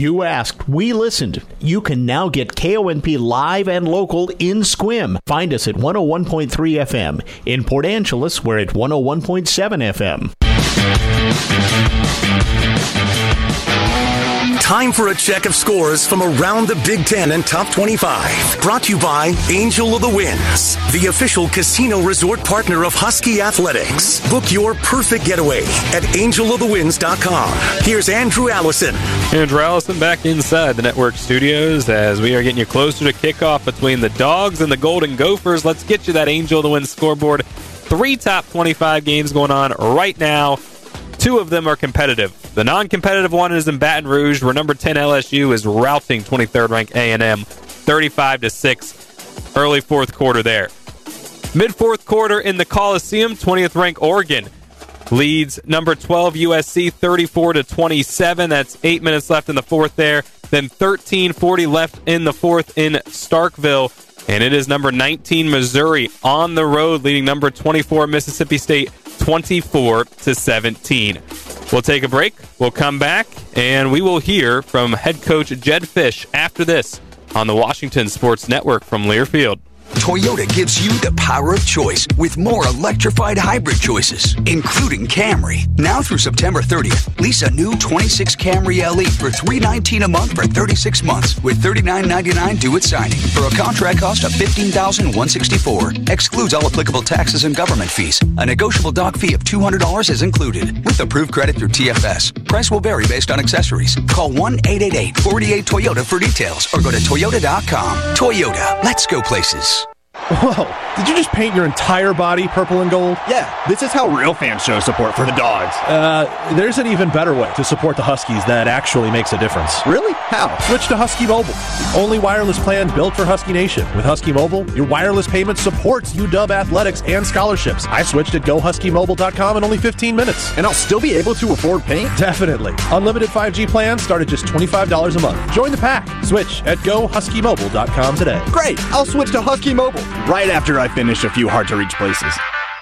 You asked, we listened. You can now get KONP live and local in Sequim. Find us at 101.3 FM. In Port Angeles, we're at 101.7 FM. Time for a check of scores from around the Big Ten and Top 25. Brought to you by Angel of the Winds, the official casino resort partner of Husky Athletics. Book your perfect getaway at angelofthewinds.com. Here's Andrew Allison. Andrew Allison back inside the network studios as we are getting you closer to kickoff between the Dogs and the Golden Gophers. Let's get you that Angel of the Winds scoreboard. 3 top 25 games going on right now. 2 of them are competitive. The non-competitive one is in Baton Rouge, where number 10 LSU is routing 23rd-ranked A&M 35-6. Early fourth quarter there. Mid-fourth quarter in the Coliseum, 20th-ranked Oregon leads number 12 USC 34-27. That's 8 minutes left in the fourth there. Then 13:40 left in the fourth in Starkville. And it is number 19 Missouri on the road, leading number 24 Mississippi State 24-17. We'll take a break. We'll come back, and we will hear from head coach Jedd Fisch after this on the Washington Sports Network from Learfield. Toyota gives you the power of choice with more electrified hybrid choices, including Camry. Now through September 30th, lease a new 26 Camry LE for $319 a month for 36 months with $39.99 due at signing for a contract cost of $15,164. Excludes all applicable taxes and government fees. A negotiable doc fee of $200 is included with approved credit through TFS. Price will vary based on accessories. Call 1-888-48-TOYOTA for details or go to Toyota.com. Toyota, let's go places. Whoa, did you just paint your entire body purple and gold? Yeah, this is how real fans show support for the Dogs. There's an even better way to support the Huskies that actually makes a difference. Really? How? Switch to Husky Mobile, the only wireless plan built for Husky Nation. With Husky Mobile, your wireless payment supports UW athletics and scholarships. I switched at GoHuskyMobile.com in only 15 minutes. And I'll still be able to afford paint? Definitely. Unlimited 5G plans start at just $25 a month. Join the pack. Switch at GoHuskyMobile.com today. Great! I'll switch to Husky Mobile right after I finish a few hard-to-reach places.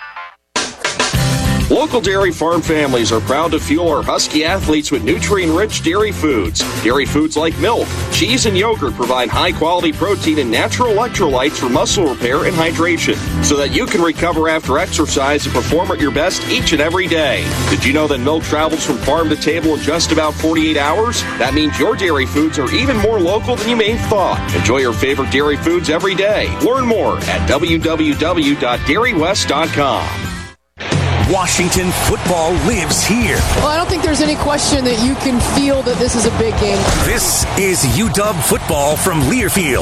Local dairy farm families are proud to fuel our Husky athletes with nutrient-rich dairy foods. Dairy foods like milk, cheese, and yogurt provide high-quality protein and natural electrolytes for muscle repair and hydration, so that you can recover after exercise and perform at your best each and every day. Did you know that milk travels from farm to table in just about 48 hours? That means your dairy foods are even more local than you may have thought. Enjoy your favorite dairy foods every day. Learn more at www.dairywest.com. Washington football lives here. Well, I don't think there's any question that you can feel that this is a big game. This is UW football from Learfield.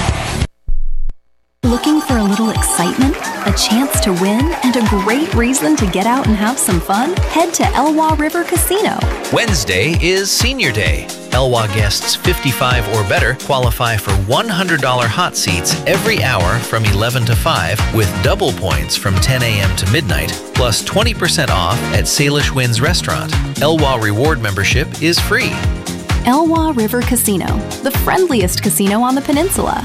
Looking for a little excitement, a chance to win, and a great reason to get out and have some fun? Head to Elwha River Casino. Wednesday is Senior Day. Elwha guests 55 or better qualify for $100 hot seats every hour from 11 to 5 with double points from 10 a.m. to midnight, plus 20% off at Salish Winds Restaurant. Elwha Reward membership is free. Elwha River Casino, the friendliest casino on the peninsula.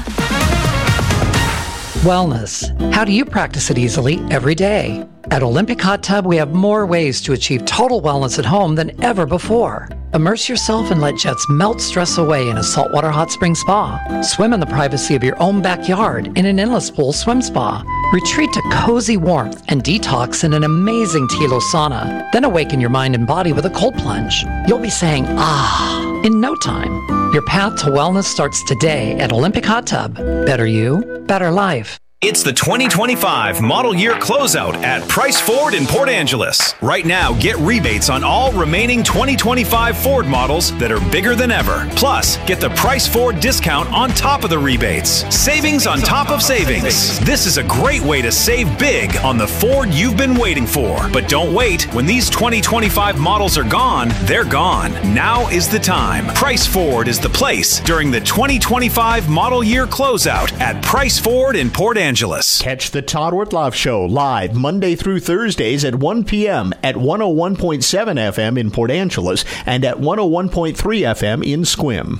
Wellness. How do you practice it easily every day? At Olympic Hot Tub, we have more ways to achieve total wellness at home than ever before. Immerse yourself and let jets melt stress away in a saltwater hot spring spa. Swim in the privacy of your own backyard in an endless pool swim spa. Retreat to cozy warmth and detox in an amazing Tilo sauna. Then awaken your mind and body with a cold plunge. You'll be saying, ah, in no time. Your path to wellness starts today at Olympic Hot Tub. Better you, better life. It's the 2025 model year closeout at Price Ford in Port Angeles. Right now, get rebates on all remaining 2025 Ford models that are bigger than ever. Plus, get the Price Ford discount on top of the rebates. Savings on top of savings. This is a great way to save big on the Ford you've been waiting for. But don't wait. When these 2025 models are gone, they're gone. Now is the time. Price Ford is the place during the 2025 model year closeout at Price Ford in Port Angeles. Catch the Todd Ortloff Show live Monday through Thursdays at 1 p.m. at 101.7 FM in Port Angeles and at 101.3 FM in Sequim.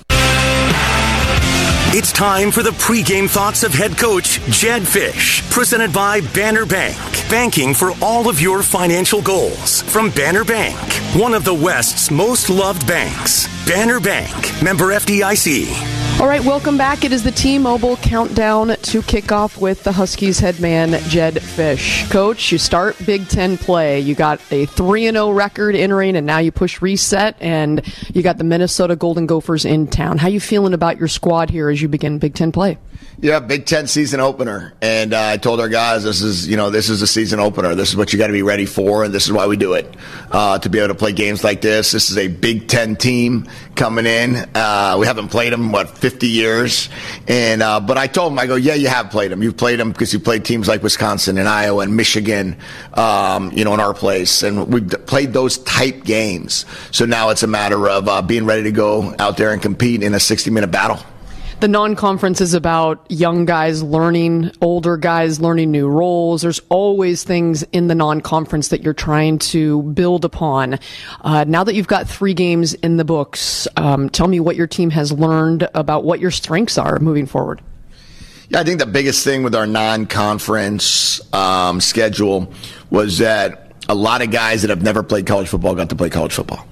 It's time for the pregame thoughts of head coach Jedd Fisch, presented by Banner Bank. Banking for all of your financial goals from Banner Bank, one of the West's most loved banks. Banner Bank, member FDIC. All right, welcome back. It is the T-Mobile countdown to kickoff with the Huskies head man, Jedd Fisch. Coach, you start Big Ten play. You got a 3-0 record entering, and now you push reset, and you got the Minnesota Golden Gophers in town. How you feeling about your squad here as you begin Big Ten play? Yeah, Big Ten season opener. And I told our guys, this is a season opener. This is what you got to be ready for, and this is why we do it. To be able to play games like this. This is a Big Ten team coming in. We haven't played them, 50 years. And but I told them, I go, yeah, you have played them. You've played them because you played teams like Wisconsin and Iowa and Michigan, in our place. And we've played those type games. So now it's a matter of being ready to go out there and compete in a 60-minute battle. The non-conference is about young guys learning, older guys learning new roles. There's always things in the non-conference that you're trying to build upon. Now that you've got 3 games in the books, tell me what your team has learned about what your strengths are moving forward. Yeah, I think the biggest thing with our non-conference schedule was that a lot of guys that have never played college football got to play college football.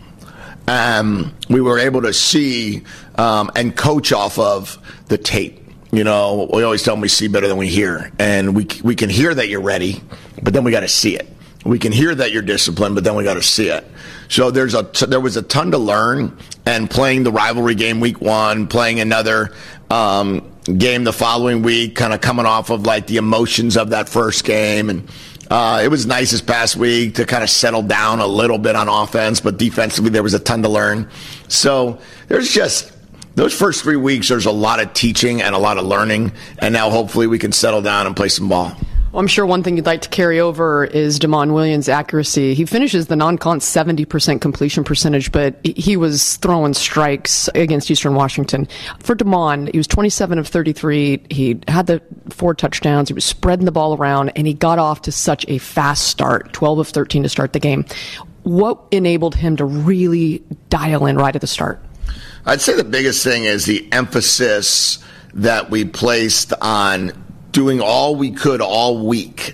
We were able to see and coach off of the tape. We always tell them we see better than we hear. And we can hear that you're ready, but then we got to see it. We can hear that you're disciplined, but then we got to see it. So there was a ton to learn. And playing the rivalry game week 1, playing another game the following week, kind of coming off of like the emotions of that first game. And it was nice this past week to kind of settle down a little bit on offense, but defensively there was a ton to learn. So there's just those first 3 weeks, there's a lot of teaching and a lot of learning, and now hopefully we can settle down and play some ball. Well, I'm sure one thing you'd like to carry over is Damon Williams' accuracy. He finishes the non-con 70% completion percentage, but he was throwing strikes against Eastern Washington. For Damon, he was 27 of 33. He had the 4 touchdowns. He was spreading the ball around, and he got off to such a fast start, 12 of 13 to start the game. What enabled him to really dial in right at the start? I'd say the biggest thing is the emphasis that we placed on doing all we could all week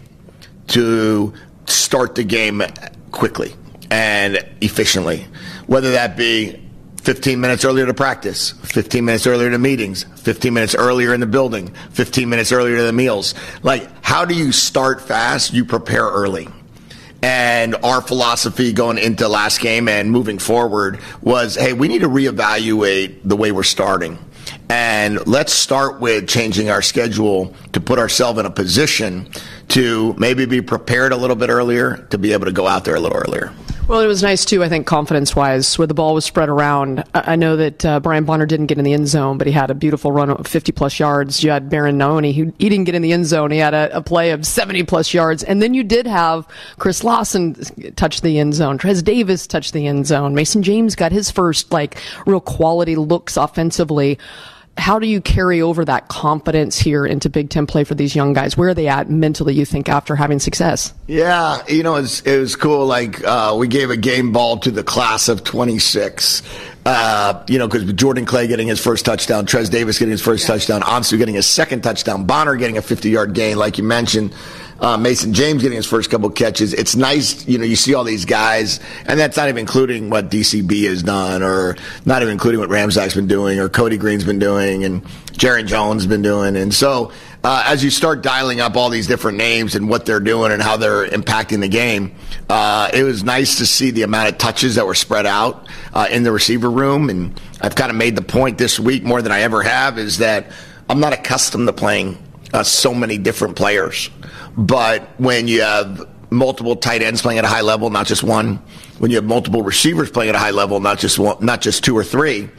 to start the game quickly and efficiently, whether that be 15 minutes earlier to practice, 15 minutes earlier to meetings, 15 minutes earlier in the building, 15 minutes earlier to the meals. Like, how do you start fast? You prepare early. And our philosophy going into last game and moving forward was, hey, we need to reevaluate the way we're starting. And let's start with changing our schedule to put ourselves in a position to maybe be prepared a little bit earlier, to be able to go out there a little earlier. Well, it was nice, too, I think, confidence-wise, where the ball was spread around. I know that Brian Bonner didn't get in the end zone, but he had a beautiful run of 50-plus yards. You had Baron Naoni. He didn't get in the end zone. He had a play of 70-plus yards. And then you did have Chris Lawson touch the end zone. Trez Davis touched the end zone. Mason James got his first, real quality looks offensively. How do you carry over that confidence here into Big Ten play for these young guys? Where are they at mentally, you think, after having success? Yeah, it was cool. We gave a game ball to the class of 26. Because Jordan Clay getting his first touchdown, Trez Davis getting his first touchdown, Ansu getting his second touchdown, Bonner getting a 50-yard gain, like you mentioned, Mason James getting his first couple catches. It's nice, you see all these guys, and that's not even including what DCB has done, or not even including what Ramsak's been doing, or Cody Green's been doing, and Jaron Jones has been doing. And so as you start dialing up all these different names and what they're doing and how they're impacting the game, it was nice to see the amount of touches that were spread out in the receiver room. And I've kind of made the point this week more than I ever have, is that I'm not accustomed to playing so many different players. But when you have multiple tight ends playing at a high level, not just one, when you have multiple receivers playing at a high level, not just one, not just 2 or 3,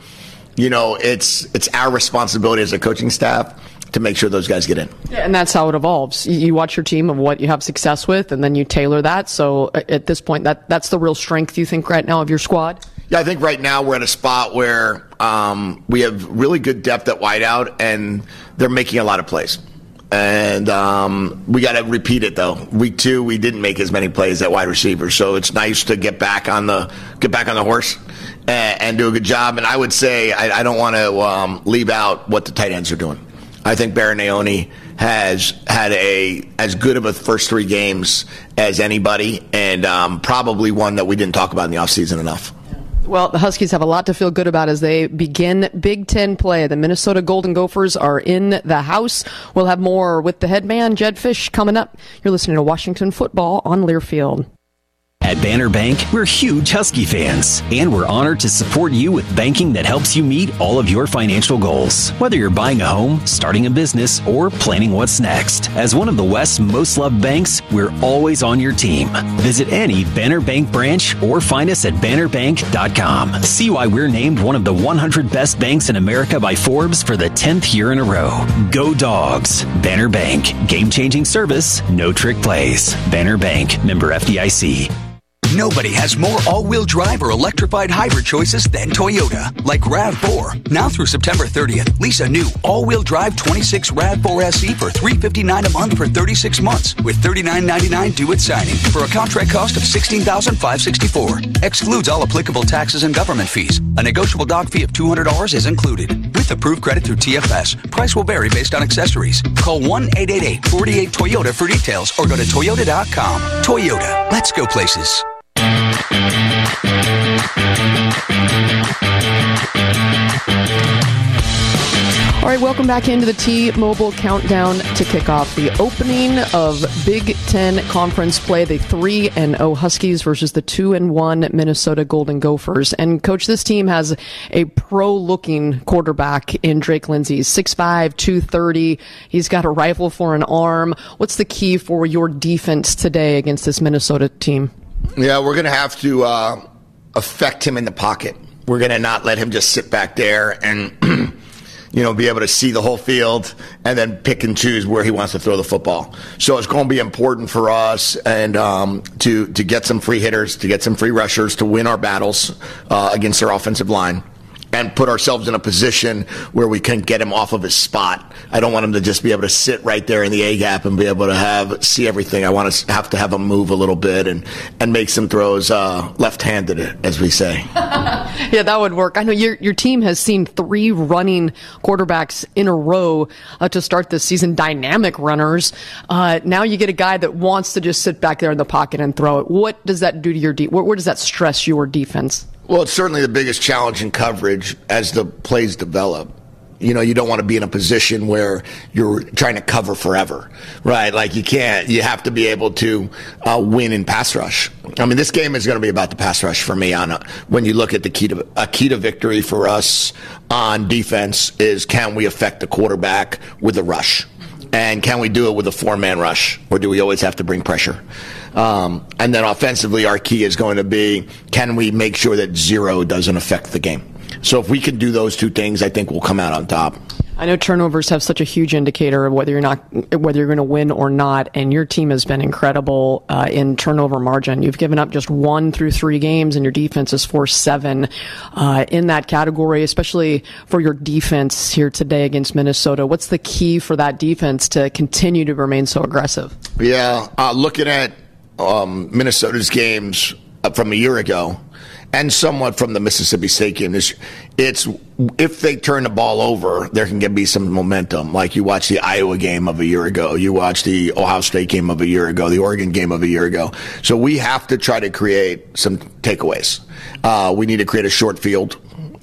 it's our responsibility as a coaching staff to make sure those guys get in. Yeah, and that's how it evolves. You watch your team and what you have success with, and then you tailor that. So at this point, that's the real strength, you think, right now of your squad? Yeah, I think right now we're at a spot where we have really good depth at wideout, and they're making a lot of plays. And we got to repeat it, though. Week 2, we didn't make as many plays at wide receiver, so it's nice to get back on the horse and do a good job. And I would say I don't want to leave out what the tight ends are doing. I think Baron Naoni has had as good of a first 3 games as anybody, and probably one that we didn't talk about in the offseason enough. Well, the Huskies have a lot to feel good about as they begin Big Ten play. The Minnesota Golden Gophers are in the house. We'll have more with the head man, Jedd Fisch, coming up. You're listening to Washington Football on Learfield. At Banner Bank, we're huge Husky fans, and we're honored to support you with banking that helps you meet all of your financial goals. Whether you're buying a home, starting a business, or planning what's next. As one of the West's most loved banks, we're always on your team. Visit any Banner Bank branch or find us at bannerbank.com. See why we're named one of the 100 best banks in America by Forbes for the 10th year in a row. Go Dogs. Banner Bank. Game-changing service, no trick plays. Banner Bank. Member FDIC. Nobody has more all-wheel drive or electrified hybrid choices than Toyota. Like RAV4. Now through September 30th, lease a new all-wheel drive 26 RAV4 SE for $359 a month for 36 months with $39.99 due at signing for a contract cost of $16,564. Excludes all applicable taxes and government fees. A negotiable dock fee of $200 is included. With approved credit through TFS, price will vary based on accessories. Call 1-888-48-TOYOTA for details or go to Toyota.com. Toyota. Let's go places. All right, welcome back into the T-Mobile Countdown to kick off the opening of Big Ten Conference play, the 3-0 Huskies versus the 2-1 Minnesota Golden Gophers. And, Coach, this team has a pro-looking quarterback in Drake Lindsey. 6'5", 230. He's got a rifle for an arm. What's the key for your defense today against this Minnesota team? Yeah, we're going to have to affect him in the pocket. We're going to not let him just sit back there and, be able to see the whole field and then pick and choose where he wants to throw the football. So it's going to be important for us and to get some free hitters, to get some free rushers, to win our battles against their offensive line and put ourselves in a position where we can get him off of his spot. I don't want him to just be able to sit right there in the A-gap and be able to see everything. I want to have him move a little bit and make some throws left-handed, as we say. Yeah, that would work. I know your team has seen 3 running quarterbacks in a row to start this season, dynamic runners. Now you get a guy that wants to just sit back there in the pocket and throw it. What does that do to your where does that stress your defense? Well, it's certainly the biggest challenge in coverage as the plays develop. You don't want to be in a position where you're trying to cover forever, right? Like you can't. You have to be able to win in pass rush. I mean, this game is going to be about the pass rush for me. When you look at a key to victory for us on defense is can we affect the quarterback with a rush? And can we do it with a 4-man rush? Or do we always have to bring pressure? And then offensively, our key is going to be, can we make sure that 0 doesn't affect the game? So if we can do those 2 things, I think we'll come out on top. I know turnovers have such a huge indicator of whether you're going to win or not, and your team has been incredible in turnover margin. You've given up just 1 through 3 games, and your defense is 4-7 in that category, especially for your defense here today against Minnesota. What's the key for that defense to continue to remain so aggressive? Yeah, looking at Minnesota's games from a year ago, and somewhat from the Mississippi State game, it's if they turn the ball over, there can be some momentum. Like you watch the Iowa game of a year ago, you watch the Ohio State game of a year ago, the Oregon game of a year ago. So we have to try to create some takeaways. We need to create a short field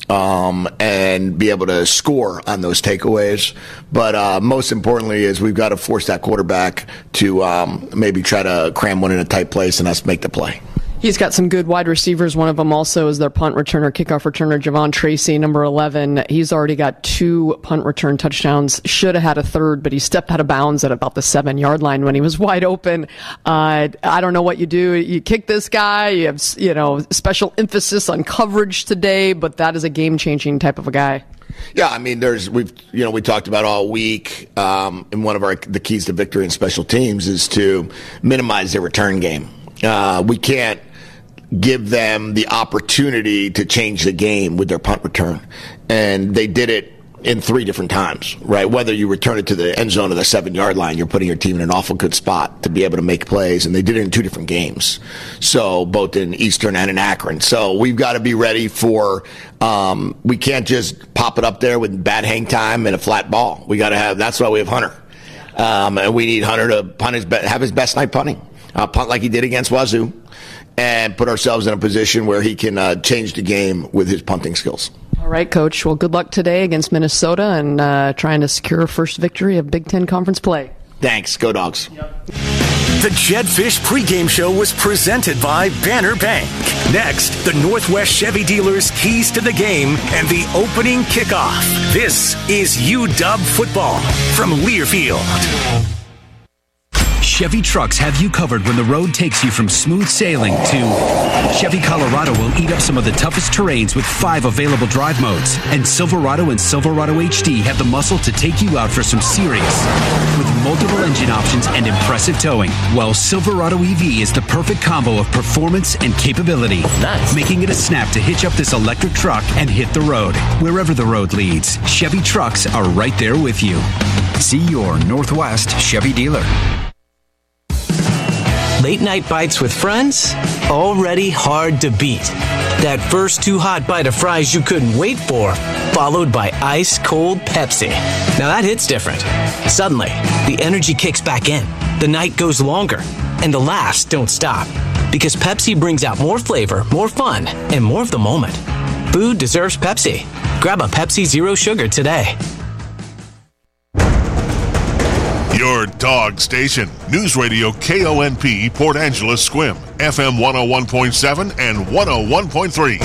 and be able to score on those takeaways. But most importantly is we've got to force that quarterback to maybe try to cram one in a tight place and us make the play. He's got some good wide receivers. One of them also is their punt returner, kickoff returner, Javon Tracy, number 11. He's already got 2 punt return touchdowns. Should have had a third, but he stepped out of bounds at about the 7-yard line when he was wide open. I don't know what you do. You kick this guy. You have, special emphasis on coverage today, but that is a game-changing type of a guy. Yeah, I mean, we talked about all week, and one of the keys to victory in special teams is to minimize their return game. We can't give them the opportunity to change the game with their punt return. And they did it in 3 different times, right? Whether you return it to the end zone or the 7-yard line, you're putting your team in an awful good spot to be able to make plays. And they did it in 2 different games. So both in Eastern and in Akron. So we've got to be ready for, we can't just pop it up there with bad hang time and a flat ball. We got to that's why we have Hunter. And we need Hunter to have his best night punting. Punt like he did against Wazoo. and put ourselves in a position where he can change the game with his punting skills. All right, Coach. Well, good luck today against Minnesota and trying to secure a first victory of Big Ten Conference play. Thanks. Go Dogs. Yep. The Jed Fish pregame show was presented by Banner Bank. Next, the Northwest Chevy dealers' keys to the game and the opening kickoff. This is UW football from Learfield. Chevy trucks have you covered when the road takes you from smooth sailing to Chevy Colorado will eat up some of the toughest terrains with 5 available drive modes. And Silverado and Silverado HD have the muscle to take you out for some serious with multiple engine options and impressive towing. While Silverado EV is the perfect combo of performance and capability. Nice. Making it a snap to hitch up this electric truck and hit the road. Wherever the road leads, Chevy trucks are right there with you. See your Northwest Chevy dealer. Late night bites with friends? Already hard to beat. That first too hot bite of fries you couldn't wait for, followed by ice cold Pepsi. Now that hits different. Suddenly, the energy kicks back in, the night goes longer, and the laughs don't stop. Because Pepsi brings out more flavor, more fun, and more of the moment. Food deserves Pepsi. Grab a Pepsi Zero Sugar today. Your dog station. News Radio KONP Port Angeles Squim. FM 101.7 and 101.3.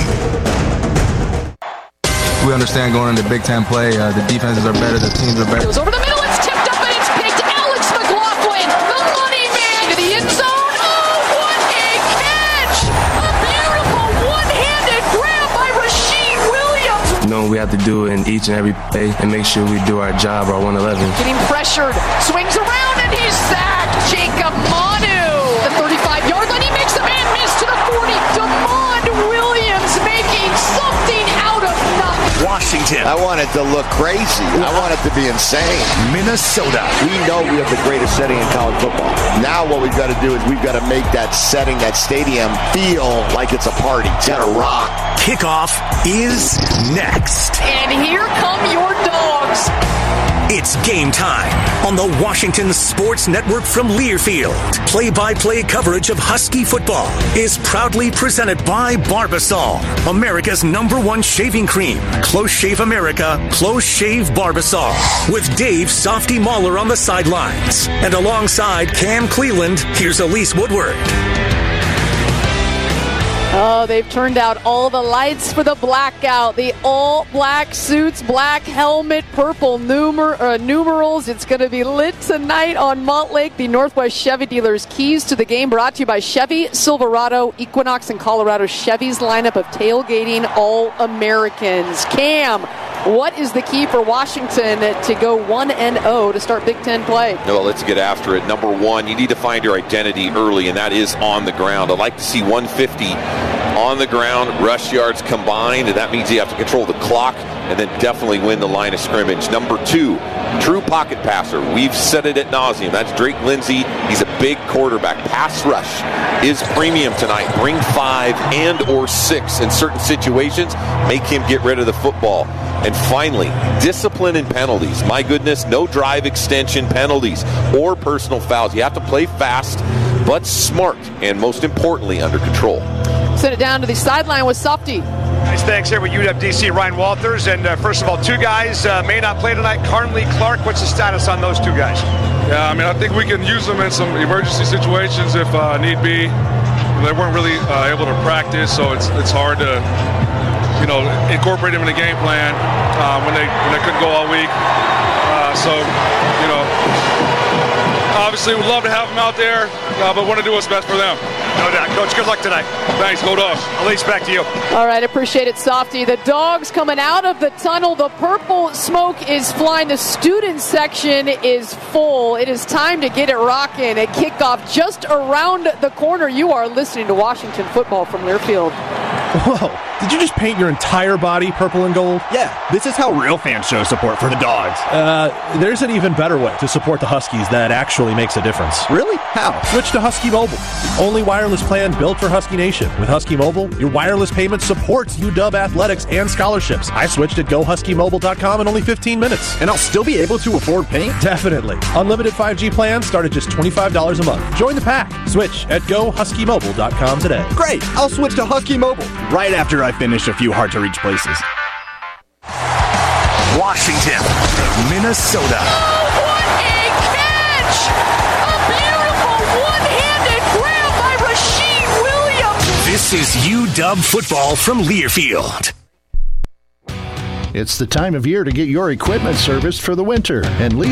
We understand going into Big Ten play. The defenses are better. The teams are better. Goes over the middle. It's tipped up and it's picked. Alex McLaughlin, the money man to the end zone. Oh, what a catch! A beautiful one-handed grab by Rasheed Williams. You know, we have to do it in each and every play and make sure we do our job, our 111. Getting pressured, swings around, and he's sacked. Jacob Manu, the 35-yard line. He makes the man miss to the 40. DeMond Williams making something out of nothing. Washington. I want it to look crazy. I want it to be insane. Minnesota. We know we have the greatest setting in college football. Now what we've got to do is we've got to make that setting, that stadium, feel like it's a party. It's got to rock. Kickoff is next. And here come your dogs. It's game time on the Washington Sports Network from Learfield. Play-by-play coverage of Husky football is proudly presented by Barbasol, America's #1 shaving cream. Close Shave America, Close Shave Barbasol. With Dave Softy Mahler on the sidelines. And alongside Cam Cleland, here's Elise Woodward. Oh, they've turned out all the lights for the blackout. The all-black suits, black helmet, purple numerals. It's going to be lit tonight on Montlake. The Northwest Chevy dealers' keys to the game brought to you by Chevy, Silverado, Equinox, and Colorado. Chevy's lineup of tailgating All-Americans. Cam, what is the key for Washington to go 1-0 to start Big Ten play? No, let's get after it. Number one, you need to find your identity early, and that is on the ground. I'd like to see 150 on the ground, rush yards combined, and that means you have to control the clock and then definitely win the line of scrimmage. Number two, true pocket passer. We've said it ad nauseum. That's Drake Lindsey. He's a big quarterback. Pass rush is premium tonight. Bring 5 and or 6 in certain situations. Make him get rid of the football. And finally, discipline and penalties. My goodness, no drive extension penalties or personal fouls. You have to play fast, but smart, and most importantly, under control. Send it down to the sideline with Softy. Nice thanks here with UWDC Ryan Walters. And first of all, 2 guys may not play tonight. Carnley Clark, what's the status on those 2 guys? Yeah, I mean, I think we can use them in some emergency situations if need be. They weren't really able to practice, so it's hard to, incorporate them in the game plan when they couldn't go all week. Obviously we'd love to have them out there, but want to do what's best for them. No doubt. Coach, good luck tonight. Thanks, go Dogs. Elise, back to you. All right, appreciate it, Softy. The Dogs coming out of the tunnel. The purple smoke is flying. The student section is full. It is time to get it rocking. A kickoff just around the corner. You are listening to Washington football from Learfield. Whoa, Did you just paint your entire body purple and gold? Yeah, this is how real fans show support for the Dogs. There's an even better way to support the Huskies that actually makes a difference. Really? How? Switch to Husky Mobile. Only wireless plan built for Husky Nation. With Husky Mobile, your wireless payment supports UW athletics and scholarships. I switched at GoHuskyMobile.com in only 15 minutes. And I'll still be able to afford paint? Definitely. Unlimited 5G plans start at just $25 a month. Join the pack. Switch at GoHuskyMobile.com today. Great! I'll switch to Husky Mobile right after I finish a few hard-to-reach places. Washington, Minnesota. Oh, what a catch! A beautiful one-handed grab by Rasheed Williams. This is UW football from Learfield. It's the time of year to get your equipment serviced for the winter, and